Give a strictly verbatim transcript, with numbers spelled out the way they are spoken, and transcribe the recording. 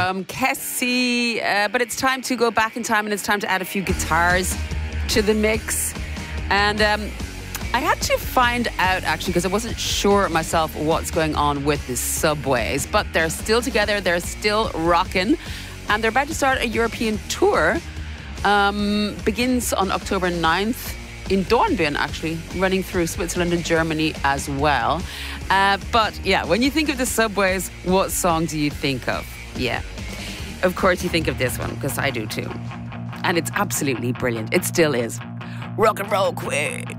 from Kessie. Uh, but it's time to go back in time and it's time to add a few guitars to the mix. And um, I had to find out, actually, because I wasn't sure myself what's going on with the Subways. But they're still together. They're still rocking. And they're about to start a European tour. Um, begins on October ninth. In Dornbirn, actually, running through Switzerland and Germany as well. Uh, but yeah, when you think of the Subways, what song do you think of? Yeah, of course you think of this one, because I do too. And it's absolutely brilliant. It still is. Rock and roll quick.